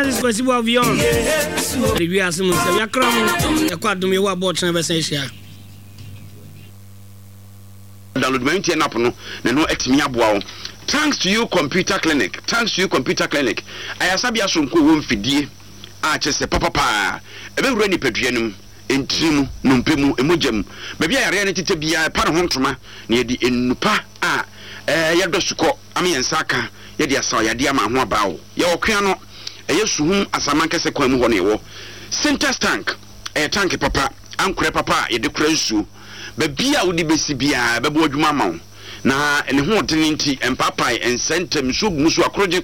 Francis Kwesibu Avion. We are some we are cram. The quad me wa bot na besensia. Download my internet app no na etimi aboa. Thanks to you computer clinic. Ayasabi asonko wo mfidie a chese papa. Ebe wura ni peduanum entrimu numpemu emojam. Bebia yare ne tete bia pa ne hontoma na ye di enupa a yadosuko ame yensaka ye di asa ya di ama ho abaawo. Ye okua no suhum asamankese kwa mu ho ne wo. Center tank tank papa ankure papa ye de kura nsu. Bebia wo di besi bia bebo adwuma ma wo. Na ene ho odeninti empapai ensentem so musu akroje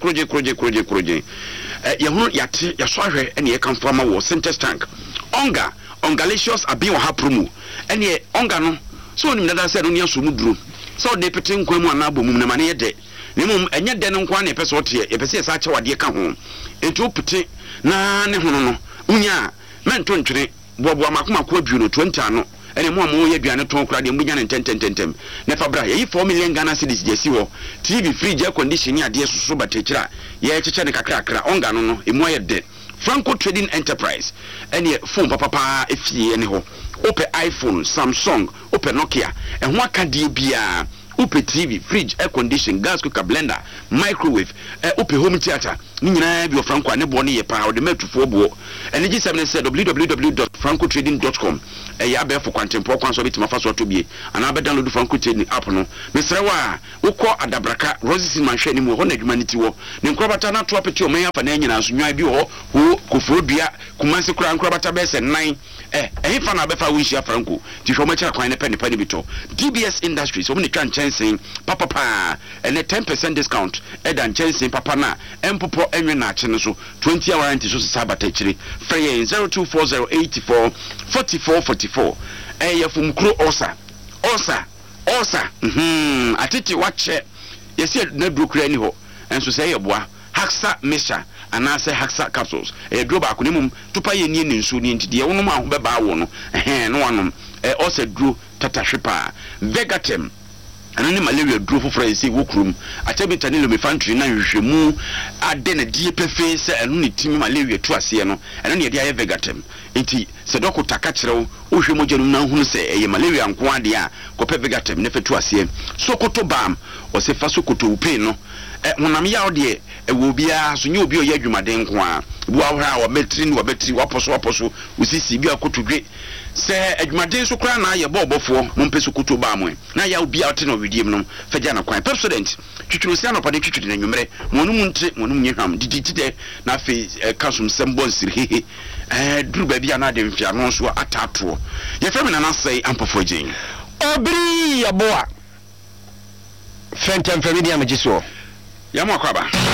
ye hu yate ya so ahwe ene ye kamfo ma wo center tank ongalicious abi wo ha promo ene onga no so onim dada se no ne aso mu duro so de pete nkwa mu anabo mum na mane ye de ne mum enye de no nkwa na epese ote epese sa ache wade ka ho enti pete na ne ho no unya mento ntwere bobo amakoma ko aduo no 20 ano ene mo amu ye duane ton kura de mbunya ne tentem ne fa bra ye 4 million Ghana cedis jesi wo TV fridge air condition ade susu batekira ye cheche ne kakra onga no emu ye de Franco Trading Enterprise ene phone papa efie ene ho ope iPhone Samsung ope Nokia ho akade bia ope TV fridge air condition gas cooker blender microwave ope home theater ni nyina bi Franco ane bo ne ye pa o de matufo bo ene G7 said www.francotrading.com ya be for kwantempo kwan so bitima fa so to bie ana be download Franco Trading app no mesrewa ukọ adabraka Roses manhwe ni mu ho na adwumaniti wo ne nkrobata na to apeti o man afa na nyina so nwan bi ho kofrodua kumanse kura nkrobata be se 9 fa na be fa wo hia Franco ti hwo ma kira kwan ne pe ne bito DBS Industries o ne twa nchensen papa ene 10% discount edan nchensen papa na empopo enwe na ache no so 20 hour warranty so sabata chiri free 0240844444 yafumkro osa atiti wache yesi na brokura ni ho enso se yeboa Haxa mixture anase Haxa capsules dro ba akonimum tupa ye ni nsu ni ntide wono ma ho be ba wo no no wanom osa dro tatahwepa Vegatem anani malaria dro foforo ese wokrum atabita ne lomefantry na hwehwemu ade na die pefe se enu ne timi malaria tu ase no eno ne de aye Vegatem enti se dokota ka kirew o hwe mojanum na hunu se eye malaria nko ade a kope Vegatem ne fetu ase sokoto bam o se fa sokoto upe no honam ya ode wo bia so nye obi o ye adwumaden nko a bu ahora o betri waposo usisi bi akotodwe se adwumaden so kra na ye bobofo mo mpeso koto ba mo na ya obi a no widiem no faja na kwan president twitwurusia no pade twitwude na nwumre monum ntre monum nyeham diditide na fe kasum sembo nsiri duru ba bia na de mfia no so atato ye femi na nasai ampofo gin obri ya boa fentem femi dia magiso ya mo akwaba